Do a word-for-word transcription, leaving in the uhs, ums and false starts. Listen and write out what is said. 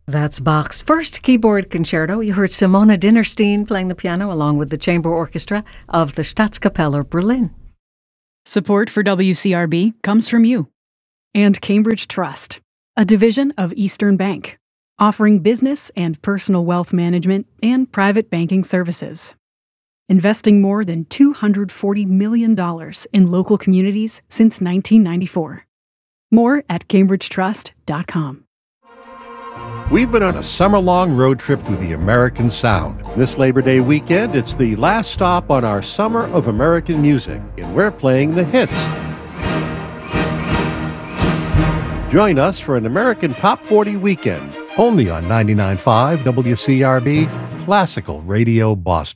That's Bach's first keyboard concerto. You heard Simona Dinnerstein playing the piano along with the chamber orchestra of the Staatskapelle Berlin. Support for W C R B comes from you. And Cambridge Trust, a division of Eastern Bank, offering business and personal wealth management and private banking services. Investing more than two hundred forty million dollars in local communities since nineteen ninety-four. More at cambridge trust dot com. We've been on a summer-long road trip through the American Sound. This Labor Day weekend, it's the last stop on our Summer of American Music, and we're playing the hits. Join us for an American Top forty weekend, only on ninety-nine point five W C R B, Classical Radio Boston.